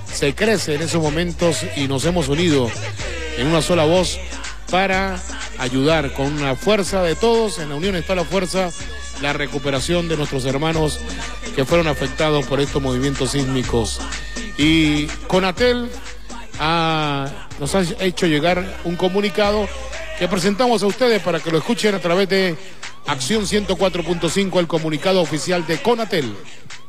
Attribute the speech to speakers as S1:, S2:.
S1: se crece en esos momentos y nos hemos unido en una sola voz para ayudar con la fuerza de todos. En la unión está la fuerza, la recuperación de nuestros hermanos que fueron afectados por estos movimientos sísmicos. Y Conatel nos ha hecho llegar un comunicado que presentamos a ustedes para que lo escuchen a través de Acción 104.5, el comunicado oficial de Conatel.